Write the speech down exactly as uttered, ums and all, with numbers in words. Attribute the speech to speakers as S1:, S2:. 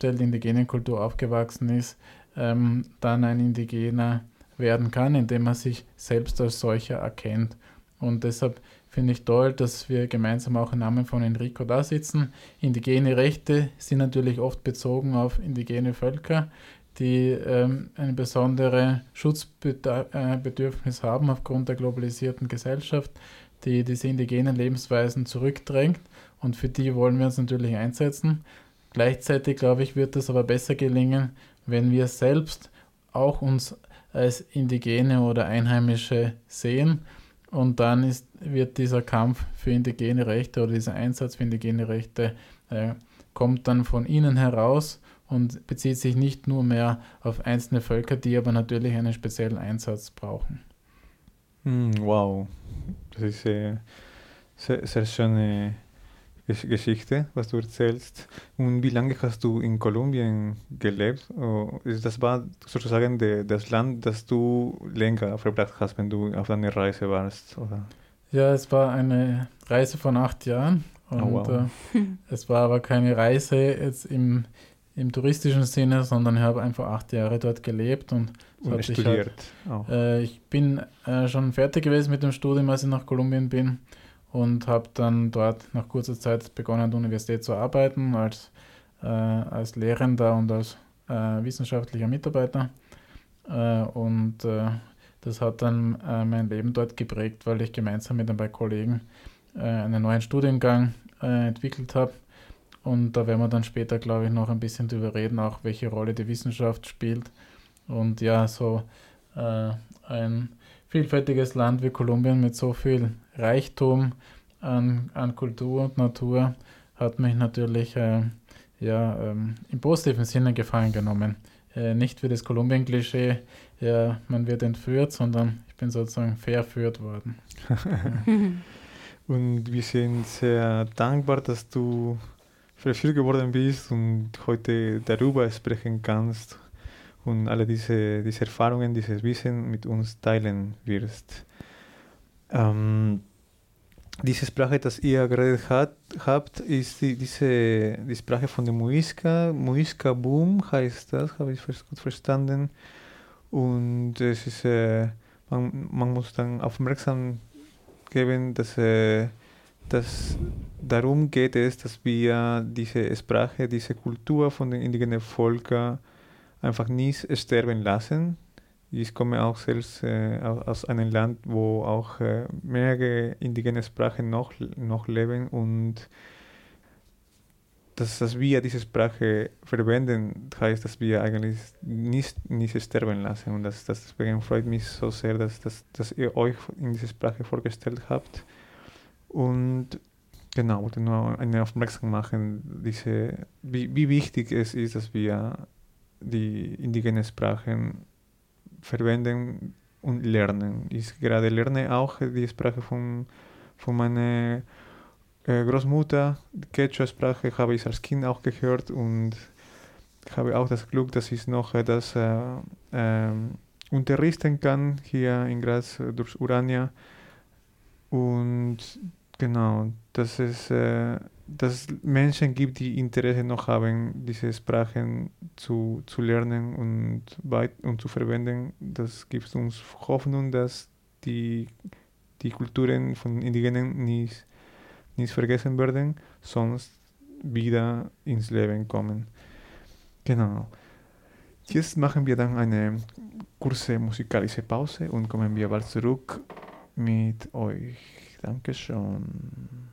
S1: hergestellt, indigene Kultur aufgewachsen ist, ähm, dann ein Indigener werden kann, indem er sich selbst als solcher erkennt. Und deshalb finde ich toll, dass wir gemeinsam auch im Namen von Enrico da sitzen. Indigene Rechte sind natürlich oft bezogen auf indigene Völker, die ähm, ein besonderes Schutzbedürfnis haben aufgrund der globalisierten Gesellschaft, die diese indigenen Lebensweisen zurückdrängt. Und für die wollen wir uns natürlich einsetzen. Gleichzeitig, glaube ich, wird es aber besser gelingen, wenn wir selbst auch uns als Indigene oder Einheimische sehen. Und dann ist, wird dieser Kampf für indigene Rechte oder dieser Einsatz für indigene Rechte äh, kommt dann von innen heraus und bezieht sich nicht nur mehr auf einzelne Völker, die aber natürlich einen speziellen Einsatz brauchen.
S2: Mm, wow, das ist eine sehr, sehr schöne Gesch- Geschichte, was du erzählst. Und wie lange hast du in Kolumbien gelebt? Oh, ist- das war sozusagen de, das Land, das du länger verbracht hast, wenn du auf deiner Reise warst, oder?
S1: Ja, es war eine Reise von acht Jahren
S2: Oh,
S1: und
S2: wow.
S1: äh, es war aber keine Reise jetzt im, im touristischen Sinne, sondern ich habe einfach acht Jahre dort gelebt und es
S2: Und
S1: hat sich halt,
S2: studiert auch.
S1: äh, ich bin äh, schon fertig gewesen mit dem Studium, als ich nach Kolumbien bin und habe dann dort nach kurzer Zeit begonnen, an der Universität zu arbeiten, als, äh, als Lehrender und als äh, wissenschaftlicher Mitarbeiter. Äh, und äh, das hat dann äh, mein Leben dort geprägt, weil ich gemeinsam mit ein paar Kollegen äh, einen neuen Studiengang äh, entwickelt habe. Und da werden wir dann später, glaube ich, noch ein bisschen drüber reden, auch welche Rolle die Wissenschaft spielt. Und ja, so äh, ein vielfältiges Land wie Kolumbien mit so viel Reichtum an, an Kultur und Natur hat mich natürlich äh, ja, ähm, im positiven Sinne gefangen genommen. Äh, nicht für das Kolumbien-Klischee, ja, man wird entführt, sondern ich bin sozusagen verführt worden. Ja.
S2: Und wir sind sehr dankbar, dass du verfügbar geworden bist und heute darüber sprechen kannst und alle diese, diese Erfahrungen, dieses Wissen mit uns teilen wirst. Ähm, diese Sprache, das ihr gerade hat, habt, ist die, diese, die Sprache von der Muisca. Muisca Boom heißt das, habe ich vers- gut verstanden. Und es ist, äh, man, man muss dann aufmerksam geben, dass, äh, dass darum geht es, dass wir diese Sprache, diese Kultur von den indigenen Völkern einfach nicht sterben lassen. Ich komme auch selbst äh, aus einem Land, wo auch äh, mehrere indigene Sprachen noch, noch leben und dass, dass wir diese Sprache verwenden, heißt, dass wir eigentlich nicht, nicht sterben lassen. Und das, das deswegen freut mich so sehr, dass, dass, dass ihr euch in diese Sprache vorgestellt habt. Und genau, wollte nur eine Aufmerksam machen, diese, wie, wie wichtig es ist, dass wir die indigenen Sprachen verwenden und lernen. Ich gerade lerne auch die Sprache von, von meiner äh, Großmutter, die Quechua-Sprache habe ich als Kind auch gehört und habe auch das Glück, dass ich noch äh, das äh, ähm, unterrichten kann hier in Graz äh, durch Urania. Und genau, dass es, äh, dass es Menschen gibt, die Interesse noch haben, diese Sprachen zu, zu lernen und, weit, und zu verwenden. Das gibt uns Hoffnung, dass die, die Kulturen von Indigenen nicht, nicht vergessen werden, sonst wieder ins Leben kommen. Genau. Jetzt machen wir dann eine kurze musikalische Pause und kommen wir bald zurück mit euch. Dankeschön.